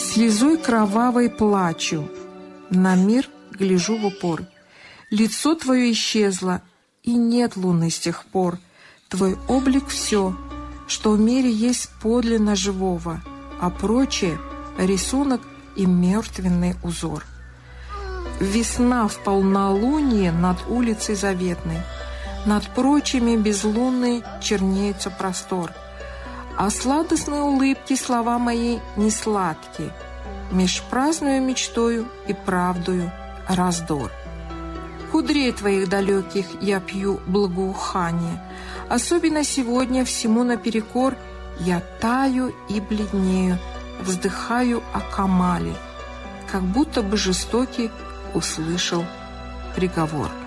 Слезой кровавой плачу, на мир гляжу в упор. Лицо твое исчезло, и нет луны с тех пор. Твой облик — все, что в мире есть подлинно живого, а прочее — рисунок и мертвенный узор. Весна в полнолуние над улицей заветной, над прочими безлунной чернеется простор. А сладостные улыбки слова мои не сладкие, меж праздную мечтою и правдою раздор. Кудрей твоих далеких я пью благоухание, особенно сегодня всему наперекор я таю и бледнею, вздыхаю о Камале, как будто бы жестокий услышал приговор.